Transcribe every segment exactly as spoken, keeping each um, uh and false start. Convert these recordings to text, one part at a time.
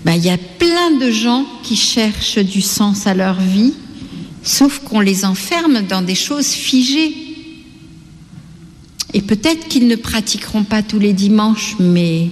ben, y a plein de gens qui cherchent du sens à leur vie, sauf qu'on les enferme dans des choses figées. Et peut-être qu'ils ne pratiqueront pas tous les dimanches, mais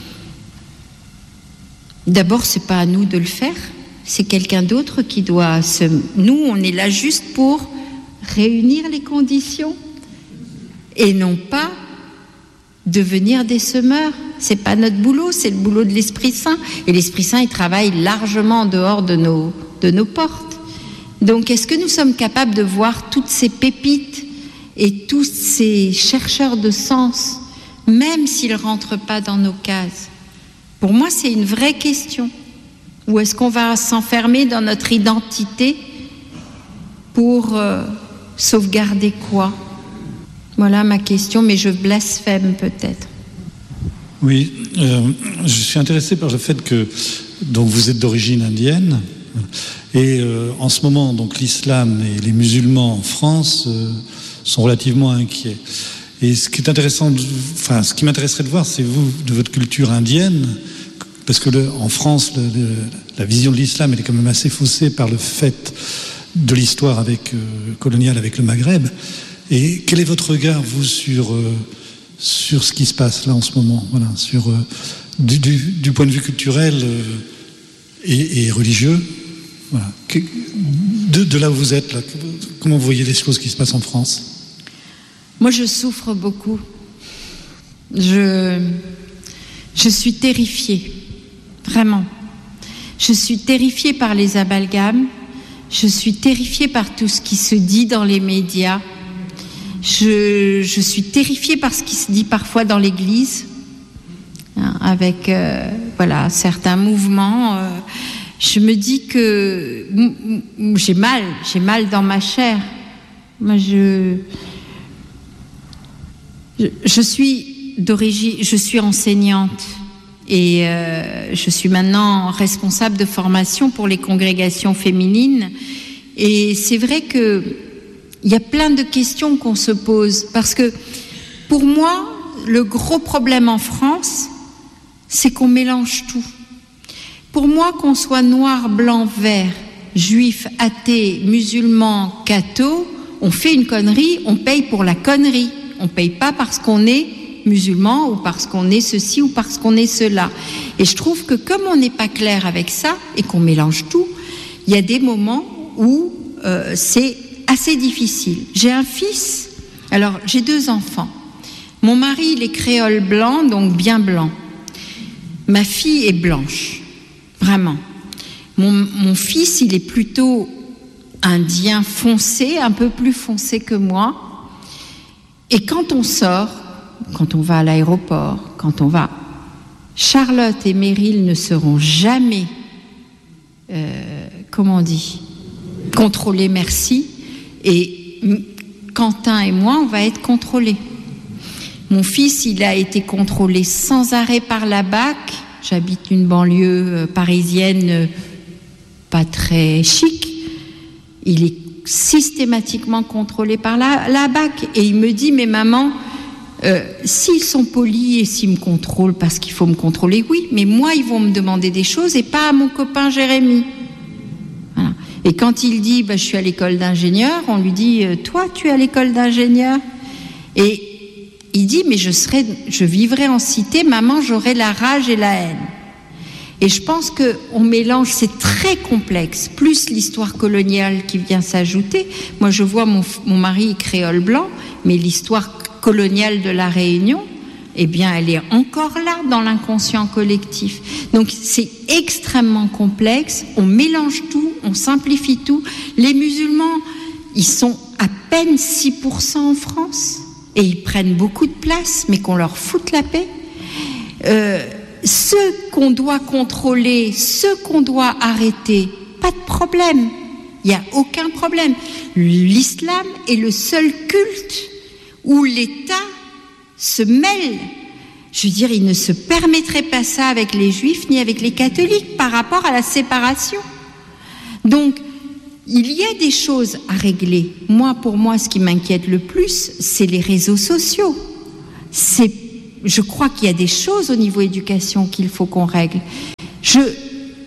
d'abord, c'est pas à nous de le faire. C'est quelqu'un d'autre qui doit se... Nous, on est là juste pour réunir les conditions et non pas devenir des semeurs. C'est pas notre boulot, c'est le boulot de l'Esprit Saint. Et l'Esprit Saint, il travaille largement en dehors de nos, de nos portes. Donc, est-ce que nous sommes capables de voir toutes ces pépites et tous ces chercheurs de sens, même s'ils ne rentrent pas dans nos cases? Pour moi, c'est une vraie question. Ou est-ce qu'on va s'enfermer dans notre identité pour euh, sauvegarder quoi? Voilà ma question, mais je blasphème peut-être. Oui, euh, je suis intéressé par le fait que donc vous êtes d'origine indienne et euh, en ce moment donc l'islam et les musulmans en France euh, sont relativement inquiets. Et ce qui est intéressant, de, enfin ce qui m'intéresserait de voir, c'est vous de votre culture indienne. Parce que le, en France, le, le, la vision de l'islam, elle est quand même assez faussée par le fait de l'histoire avec, euh, coloniale avec le Maghreb. Et quel est votre regard, vous, sur, euh, sur ce qui se passe là en ce moment, voilà, sur, euh, du, du, du point de vue culturel euh, et, et religieux, voilà. de, de là où vous êtes, là, comment vous voyez les choses qui se passent en France? Moi, je souffre beaucoup. Je, je suis terrifiée. Vraiment. Je suis terrifiée par les amalgames. Je suis terrifiée par tout ce qui se dit dans les médias. Je, je suis terrifiée par ce qui se dit parfois dans l'Église, hein, avec euh, voilà, certains mouvements. Euh, je me dis que m- m- j'ai mal, j'ai mal dans ma chair. Moi, je, je, je suis d'origine, je suis enseignante. Et euh, je suis maintenant responsable de formation pour les congrégations féminines. Et c'est vrai que il y a plein de questions qu'on se pose. Parce que pour moi, le gros problème en France, c'est qu'on mélange tout. Pour moi, qu'on soit noir, blanc, vert, juif, athée, musulman, catho, on fait une connerie, on paye pour la connerie. On paye pas parce qu'on est musulmans ou parce qu'on est ceci ou parce qu'on est cela. Et je trouve que comme on n'est pas clair avec ça et qu'on mélange tout, il y a des moments où euh, c'est assez difficile. J'ai un fils, alors j'ai deux enfants. Mon mari, il est créole blanc, donc bien blanc. Ma fille est blanche, vraiment. Mon, mon fils, il est plutôt indien foncé, un peu plus foncé que moi. Et quand on sort, quand on va à l'aéroport, quand on va... Charlotte et Meryl ne seront jamais, euh, comment on dit, contrôlés, merci. Et Quentin et moi, on va être contrôlés. Mon fils, il a été contrôlé sans arrêt par la B A C. J'habite une banlieue euh, parisienne euh, pas très chic. Il est systématiquement contrôlé par la, la B A C. Et il me dit, mais maman... Euh, s'ils sont polis et s'ils me contrôlent parce qu'il faut me contrôler, oui, mais moi ils vont me demander des choses et pas à mon copain Jérémy. Voilà. Et quand il dit bah, je suis à l'école d'ingénieur, on lui dit toi tu es à l'école d'ingénieur, et il dit mais je serai, je vivrai en cité, maman j'aurai la rage et la haine. Et je pense qu'on mélange, c'est très complexe, plus l'histoire coloniale qui vient s'ajouter. Moi je vois mon, mon mari créole blanc, mais l'histoire coloniale de la Réunion, eh bien, elle est encore là dans l'inconscient collectif. Donc, c'est extrêmement complexe. On mélange tout, on simplifie tout. Les musulmans, ils sont à peine six pour cent en France et ils prennent beaucoup de place, mais qu'on leur foute la paix. Euh, ceux qu'on doit contrôler, ceux qu'on doit arrêter, pas de problème. Il n'y a aucun problème. L'islam est le seul culte où l'État se mêle. Je veux dire, il ne se permettrait pas ça avec les juifs ni avec les catholiques par rapport à la séparation. Donc, il y a des choses à régler. Moi, pour moi, ce qui m'inquiète le plus, c'est les réseaux sociaux. C'est, je crois qu'il y a des choses au niveau éducation qu'il faut qu'on règle. Je,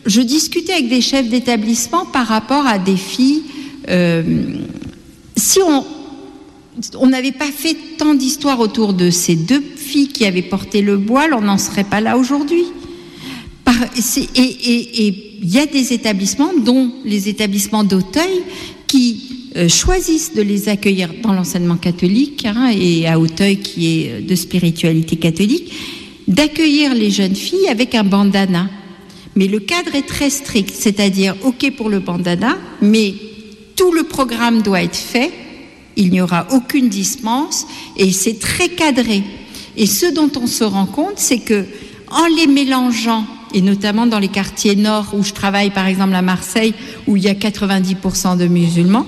je discutais avec des chefs d'établissement par rapport à des filles. Euh, si on on n'avait pas fait tant d'histoires autour de ces deux filles qui avaient porté le voile, on n'en serait pas là aujourd'hui. Par, c'est, et et et il y a des établissements, dont les établissements d'Auteuil, qui euh, choisissent de les accueillir dans l'enseignement catholique, hein, et à Auteuil qui est de spiritualité catholique, d'accueillir les jeunes filles avec un bandana. Mais le cadre est très strict, c'est-à-dire ok pour le bandana, mais tout le programme doit être fait. Il n'y aura aucune dispense et c'est très cadré. Et ce dont on se rend compte, c'est que en les mélangeant, et notamment dans les quartiers nord où je travaille, par exemple à Marseille, où il y a quatre-vingt-dix pour cent de musulmans,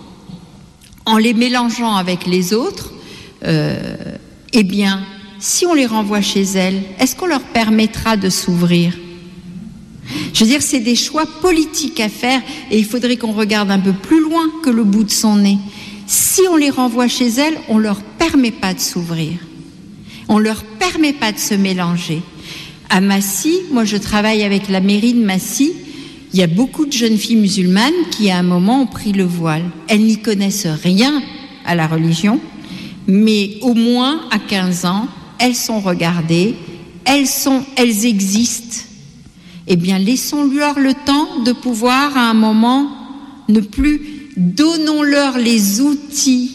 en les mélangeant avec les autres, euh, eh bien, si on les renvoie chez elles, est-ce qu'on leur permettra de s'ouvrir ? Je veux dire, c'est des choix politiques à faire et il faudrait qu'on regarde un peu plus loin que le bout de son nez. Si on les renvoie chez elles, on ne leur permet pas de s'ouvrir. On ne leur permet pas de se mélanger. À Massy, moi je travaille avec la mairie de Massy, il y a beaucoup de jeunes filles musulmanes qui à un moment ont pris le voile. Elles n'y connaissent rien à la religion, mais au moins à quinze ans, elles sont regardées, elles, sont, elles existent. Eh bien, laissons-leur le temps de pouvoir à un moment ne plus... Donnons-leur les outils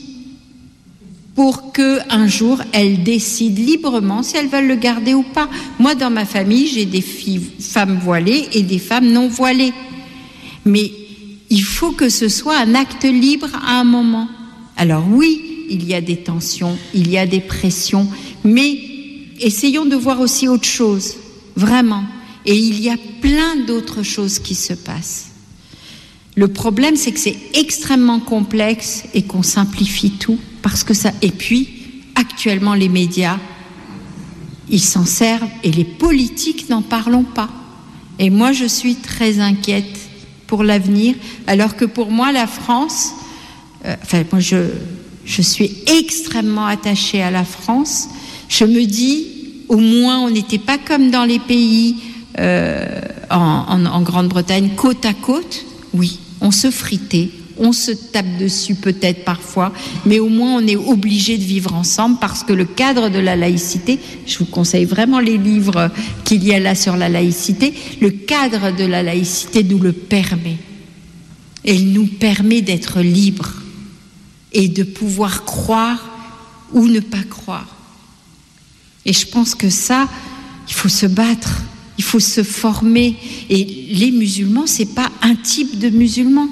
pour qu'un jour, elles décident librement si elles veulent le garder ou pas. Moi, dans ma famille, j'ai des filles, femmes voilées et des femmes non voilées. Mais il faut que ce soit un acte libre à un moment. Alors oui, il y a des tensions, il y a des pressions, mais essayons de voir aussi autre chose, vraiment. Et il y a plein d'autres choses qui se passent. Le problème, c'est que c'est extrêmement complexe et qu'on simplifie tout parce que ça. Et puis, actuellement, les médias, ils s'en servent et les politiques n'en parlons pas. Et moi, je suis très inquiète pour l'avenir, alors que pour moi, la France, euh, enfin, moi, je, je suis extrêmement attachée à la France. Je me dis, au moins, on n'était pas comme dans les pays euh, en, en, en Grande-Bretagne, côte à côte. Oui, on se fritait, on se tape dessus peut-être parfois, mais au moins on est obligé de vivre ensemble parce que le cadre de la laïcité, je vous conseille vraiment les livres qu'il y a là sur la laïcité, le cadre de la laïcité nous le permet. Et il nous permet d'être libres et de pouvoir croire ou ne pas croire. Et je pense que ça, il faut se battre. Il faut se former. Et les musulmans, c'est pas un type de musulman.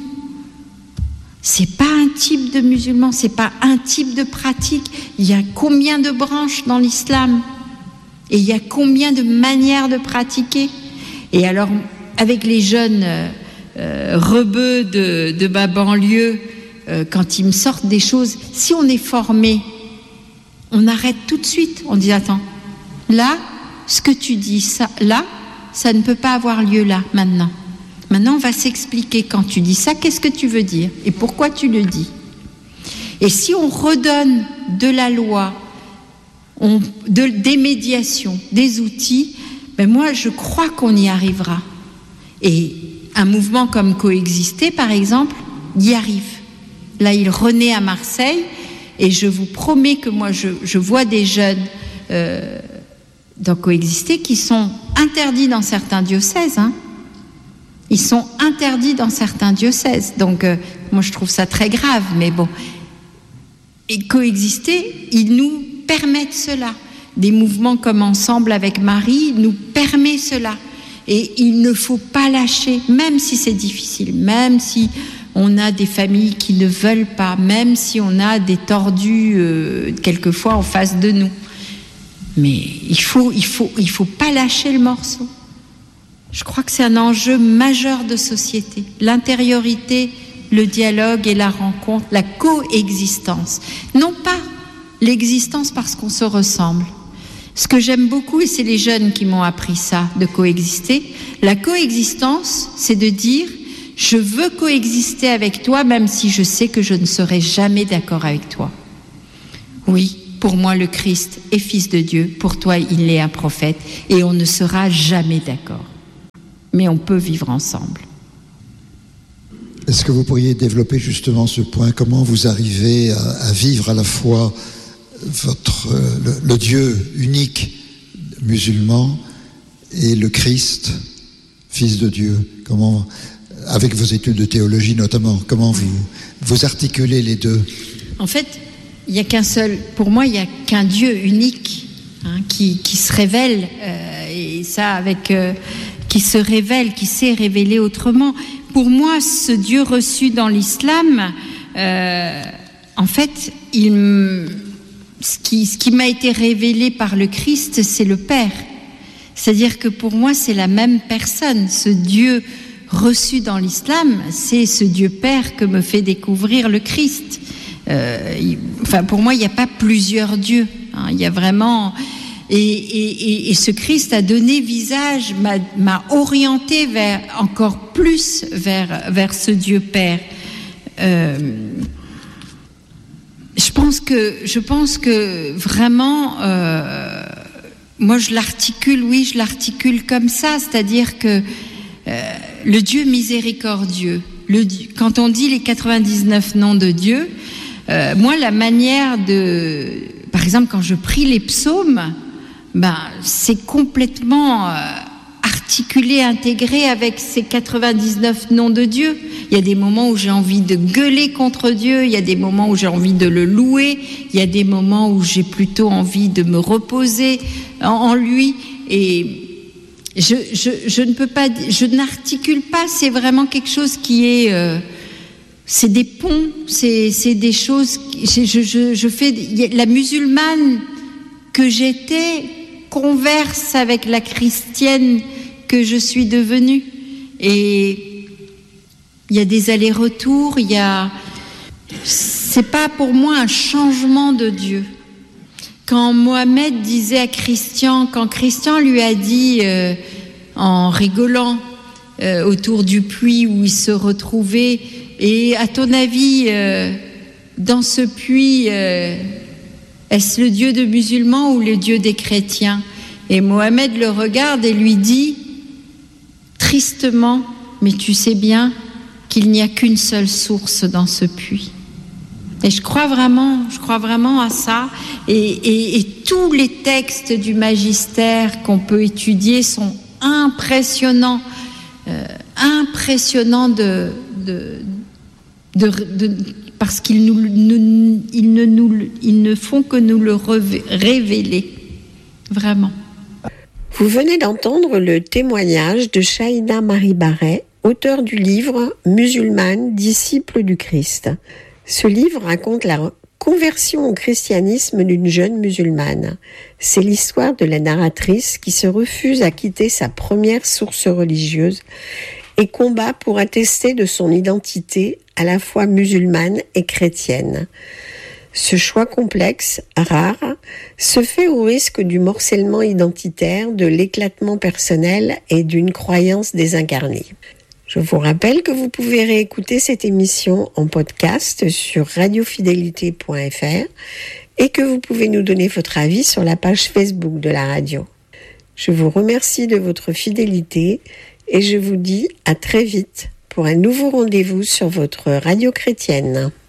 C'est pas un type de musulman, c'est pas un type de pratique. Il y a combien de branches dans l'islam ? Et il y a combien de manières de pratiquer ? Et alors, avec les jeunes euh, rebeux de, de ma banlieue, euh, quand ils me sortent des choses, si on est formé, on arrête tout de suite. On dit, attends, là, ce que tu dis, ça, là, ça ne peut pas avoir lieu là, maintenant. Maintenant, on va s'expliquer quand tu dis ça, qu'est-ce que tu veux dire et pourquoi tu le dis. Et si on redonne de la loi, on, de, des médiations, des outils, ben moi, je crois qu'on y arrivera. Et un mouvement comme Coexister, par exemple, y arrive. Là, il renaît à Marseille et je vous promets que moi, je, je vois des jeunes... Euh, dans Coexister, qui sont interdits dans certains diocèses. Hein. Ils sont interdits dans certains diocèses. Donc, euh, moi, je trouve ça très grave, mais bon. Et Coexister, ils nous permettent cela. Des mouvements comme Ensemble avec Marie nous permettent cela. Et il ne faut pas lâcher, même si c'est difficile, même si on a des familles qui ne veulent pas, même si on a des tordus, euh, quelquefois, en face de nous. Mais il faut, il faut, il faut pas lâcher le morceau. Je crois que c'est un enjeu majeur de société. L'intériorité, le dialogue et la rencontre, la coexistence. Non pas l'existence parce qu'on se ressemble. Ce que j'aime beaucoup, et c'est les jeunes qui m'ont appris ça, de coexister, la coexistence, c'est de dire « je veux coexister avec toi même si je sais que je ne serai jamais d'accord avec toi ». Oui. Pour moi, le Christ est fils de Dieu. Pour toi, il est un prophète. Et on ne sera jamais d'accord. mais on peut vivre ensemble. Est-ce que vous pourriez développer justement ce point? Comment vous arrivez à, à vivre à la fois votre, le, le Dieu unique musulman et le Christ, Fils de Dieu? Comment, avec vos études de théologie notamment, comment vous, vous articulez les deux? En fait, il n'y a qu'un seul, pour moi, il n'y a qu'un Dieu unique hein, qui, qui se révèle, euh, et ça avec, euh, qui se révèle, qui s'est révélé autrement. Pour moi, ce Dieu reçu dans l'islam, euh, en fait, il, ce qui, ce qui m'a été révélé par le Christ, c'est le Père. C'est-à-dire que pour moi, c'est la même personne. Ce Dieu reçu dans l'islam, c'est ce Dieu Père que me fait découvrir le Christ. Euh, il, enfin, pour moi, il n'y a pas plusieurs dieux. Hein, il y a vraiment... Et, et, et ce Christ a donné visage, m'a, m'a orienté vers, encore plus vers, vers ce Dieu Père. Euh, je pense que, je pense que vraiment, euh, moi je l'articule, oui, je l'articule comme ça, c'est-à-dire que euh, le Dieu miséricordieux, le, quand on dit les quatre-vingt-dix-neuf noms de Dieu, euh, moi la manière de, par exemple quand je prie les psaumes, ben, c'est complètement euh, articulé, intégré avec ces quatre-vingt-dix-neuf noms de Dieu. Il y a des moments où j'ai envie de gueuler contre Dieu, il y a des moments où j'ai envie de le louer, il y a des moments où j'ai plutôt envie de me reposer en, en lui. Et je, je, je ne peux pas, je n'articule pas, c'est vraiment quelque chose qui est... Euh, c'est des ponts, c'est, c'est des choses... Je, je, je fais... La musulmane que j'étais... converse avec la chrétienne que je suis devenue. Et il y a des allers-retours, il y a... C'est pas pour moi un changement de Dieu. Quand Mohamed disait à Christian, quand Christian lui a dit, euh, en rigolant, euh, autour du puits où il se retrouvait, et à ton avis, euh, dans ce puits... Euh, est-ce le Dieu des musulmans ou le Dieu des chrétiens? Et Mohamed le regarde et lui dit, tristement, mais tu sais bien qu'il n'y a qu'une seule source dans ce puits. Et je crois vraiment, je crois vraiment à ça. Et, et, et tous les textes du magistère qu'on peut étudier sont impressionnants, euh, impressionnants de, de, de, de parce qu'ils, nous, nous, ils, ne nous, ils ne font que nous le révéler, vraiment. Vous venez d'entendre le témoignage de Shaïna Marie Barret, auteure du livre « Musulmane, disciple du Christ ». Ce livre raconte la conversion au christianisme d'une jeune musulmane. C'est l'histoire de la narratrice qui se refuse à quitter sa première source religieuse et combat pour attester de son identité à la fois musulmane et chrétienne. Ce choix complexe, rare, se fait au risque du morcellement identitaire, de l'éclatement personnel et d'une croyance désincarnée. Je vous rappelle que vous pouvez réécouter cette émission en podcast sur radio fidélité point f r et que vous pouvez nous donner votre avis sur la page Facebook de la radio. Je vous remercie de votre fidélité et je vous dis à très vite pour un nouveau rendez-vous sur votre radio chrétienne.